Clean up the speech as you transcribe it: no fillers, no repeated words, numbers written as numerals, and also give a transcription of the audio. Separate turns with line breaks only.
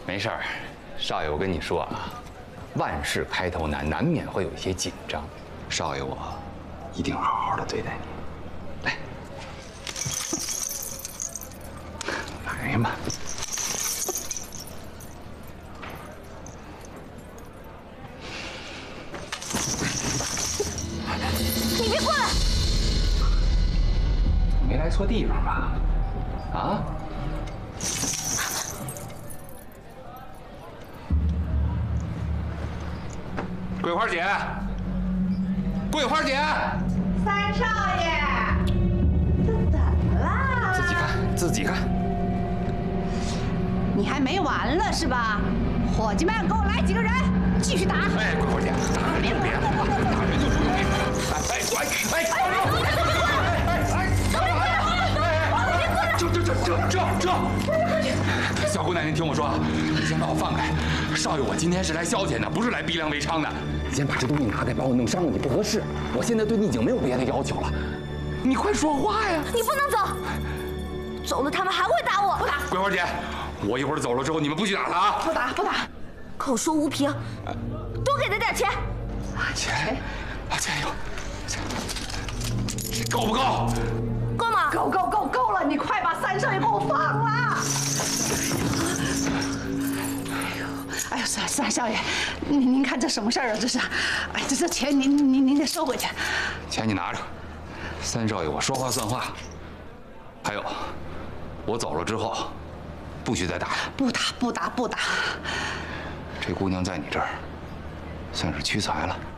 没事儿，少爷，我跟你说啊，万事开头难，难免会有一些紧张。少爷，我一定好好的对待你。来，来嘛。
你别过来！
没来错地方吧？啊？桂花姐，桂花姐，
三少爷，这怎么啦？
自己看，自己看。
你还没完了是吧？伙计们，给我来几个人，继续打！
哎，桂花姐，打人用别的，打人就不用别的。这！小姑娘，您听我说啊，你先把我放开。少爷，我今天是来消遣的，不是来逼良为娼的。你先把这东西拿开，把我弄伤了，你不合适。我现在对你已经没有别的要求了，你快说话呀！
你不能走，走了他们还会打我。不打。
桂花姐，我一会儿走了之后，你们不许打他啊！
不打不打，
口说无凭，多给他点钱。
钱有，够不够？
够吗？
够了！你快把三少爷给我放了！哎呦，三少爷，您看这什么事儿啊？这是，哎，这钱您得收回去。
钱你拿着，三少爷我说话算话。还有，我走了之后，不许再打了。
不打。
这姑娘在你这儿，算是屈才了。